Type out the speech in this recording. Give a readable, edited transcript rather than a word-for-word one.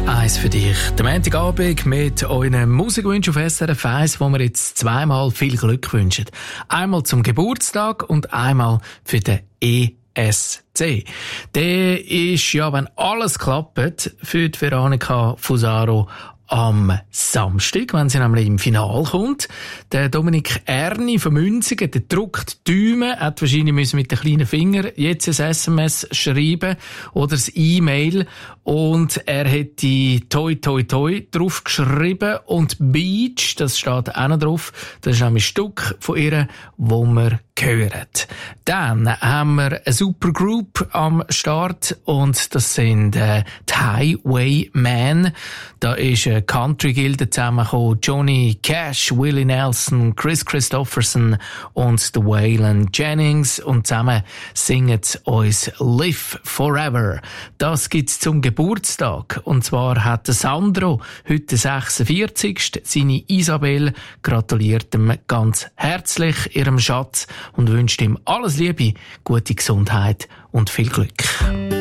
Eins für dich. Der Montagabend mit euren Musikwünschen auf SRF 1, wo wir jetzt zweimal viel Glück wünschen. Einmal zum Geburtstag und einmal für den ESC. Der ist ja, wenn alles klappt, für die Veronika Fusaro am Samstag, wenn sie nämlich im Finale kommt. Der Dominik Erni von Münzigen, der drückt die Daumen, hat wahrscheinlich müssen mit den kleinen Fingern jetzt ein SMS schreiben oder ein E-Mail und er hat die Toi Toi Toi drauf geschrieben und Beach, das steht auch noch drauf. Das ist nämlich ein Stück von ihr, wo wir hören. Dann haben wir eine super Group am Start und das sind die Highwaymen. Da ist eine Country-Gilde zusammengekommen. Johnny Cash, Willie Nelson, Chris Christopherson und The Waylon Jennings. Und zusammen singen sie uns Live Forever. Das gibt's zum Geburtstag. Und zwar hat der Sandro heute 46. Seine Isabel gratuliert ihm ganz herzlich, ihrem Schatz, und wünscht ihm alles Liebe, gute Gesundheit und viel Glück.